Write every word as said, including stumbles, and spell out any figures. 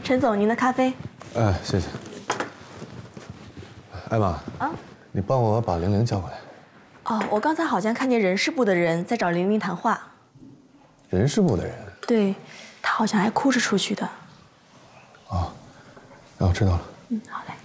陈总，您的咖啡。 哎，谢谢。艾玛，啊，你帮我把玲玲叫过来。 哦，我刚才好像看见人事部的人在找玲玲谈话。 人事部的人？ 对，她好像还哭着出去的。 哦，那我知道了。 嗯，好嘞。